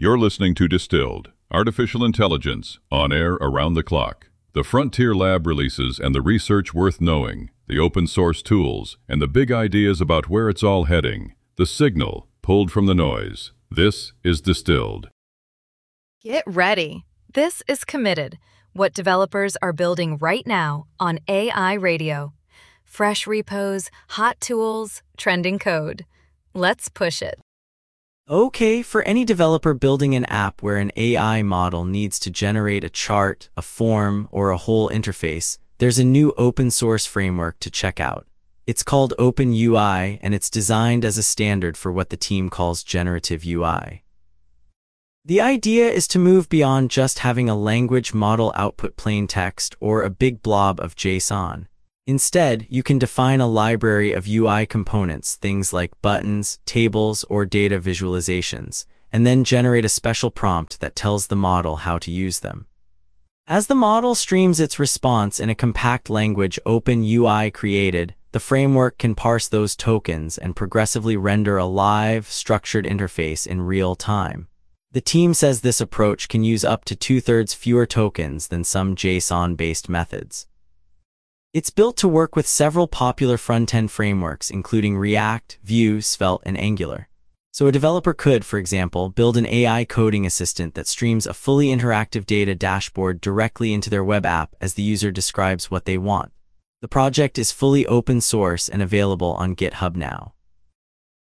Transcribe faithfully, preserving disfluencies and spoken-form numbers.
You're listening to Distilled, Artificial Intelligence, on air around the clock. The Frontier Lab releases and the research worth knowing, the open source tools, and the big ideas about where it's all heading. The signal, pulled from the noise. This is Distilled. Get ready. This is Committed, what developers are building right now on A I Radio. Fresh repos, hot tools, trending code. Let's push it. Okay, for any developer building an app where an A I model needs to generate a chart, a form, or a whole interface, there's a new open source framework to check out. It's called OpenUI, and it's designed as a standard for what the team calls generative U I. The idea is to move beyond just having a language model output plain text or a big blob of JSON. Instead, you can define a library of U I components, things like buttons, tables, or data visualizations, and then generate a special prompt that tells the model how to use them. As the model streams its response in a compact language OpenUI created, the framework can parse those tokens and progressively render a live, structured interface in real time. The team says this approach can use up to two-thirds fewer tokens than some JSON-based methods. It's built to work with several popular front-end frameworks, including React, Vue, Svelte, and Angular. So a developer could, for example, build an A I coding assistant that streams a fully interactive data dashboard directly into their web app as the user describes what they want. The project is fully open source and available on GitHub now.